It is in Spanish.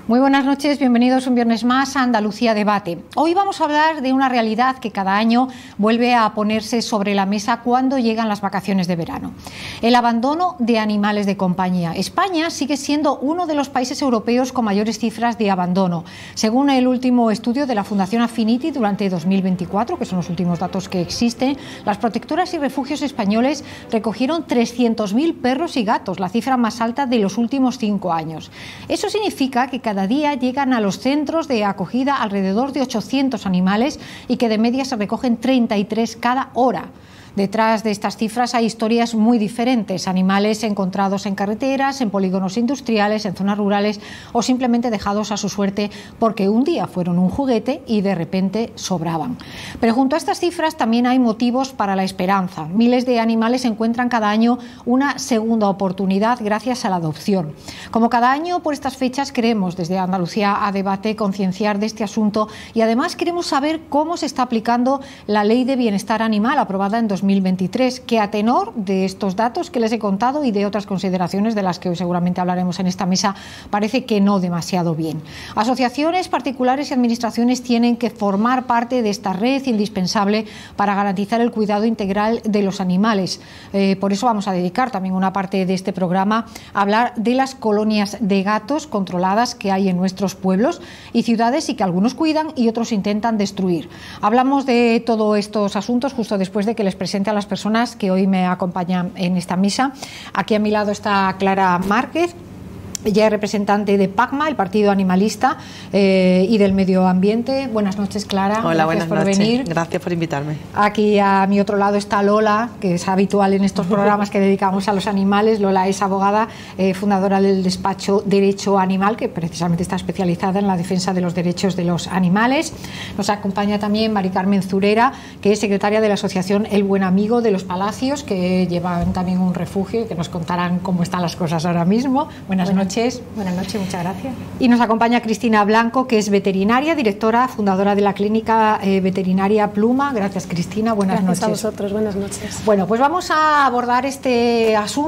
Muy buenas noches, bienvenidos un viernes más a Andalucía Debate. Hoy vamos a hablar de una realidad que cada año vuelve a ponerse sobre la mesa cuando llegan las vacaciones de verano. El abandono de animales de compañía. España sigue siendo uno de los países europeos con mayores cifras de abandono. Según el último estudio de la Fundación Affinity durante 2024, que son los últimos datos que existen, las protectoras y refugios españoles recogieron 300.000 perros y gatos, la cifra más alta de los últimos 5 años. Eso significa que cada día llegan a los centros de acogida alrededor de 800 animales y que de media se recogen 33 cada hora. Detrás de estas cifras hay historias muy diferentes, animales encontrados en carreteras, en polígonos industriales, en zonas rurales o simplemente dejados a su suerte porque un día fueron un juguete y de repente sobraban. Pero junto a estas cifras también hay motivos para la esperanza. Miles de animales encuentran cada año una segunda oportunidad gracias a la adopción. Como cada año por estas fechas queremos desde Andalucía a Debate concienciar de este asunto y además queremos saber cómo se está aplicando la Ley de Bienestar Animal aprobada en 2023, que a tenor de estos datos que les he contado y de otras consideraciones de las que hoy seguramente hablaremos en esta mesa, parece que no demasiado bien. Asociaciones, particulares y administraciones tienen que formar parte de esta red indispensable para garantizar el cuidado integral de los animales. Por eso vamos a dedicar también una parte de este programa a hablar de las colonias de gatos controladas que hay en nuestros pueblos y ciudades y que algunos cuidan y otros intentan destruir. Hablamos de todos estos asuntos justo después de que les presente a las personas que hoy me acompañan en esta misa. Aquí a mi lado está Clara Márquez. Ella es representante de PACMA, el Partido Animalista y del Medio Ambiente. Buenas noches, Clara. Hola, gracias buenas por venir. Gracias por invitarme. Aquí a mi otro lado está Lola, que es habitual en estos programas que dedicamos a los animales. Lola es abogada, fundadora del despacho Derecho Animal, que precisamente está especializada en la defensa de los derechos de los animales. Nos acompaña también Mari Carmen Zurera, que es secretaria de la asociación El Buen Amigo de los Palacios, que llevan también un refugio y que nos contarán cómo están las cosas ahora mismo. Buenas noches. Buenas noches, muchas gracias. Y nos acompaña Cristina Blanco, que es veterinaria, directora, fundadora de la clínica veterinaria Pluma. Gracias, Cristina. Buenas noches. Gracias a vosotros, buenas noches. Bueno, pues vamos a abordar este asunto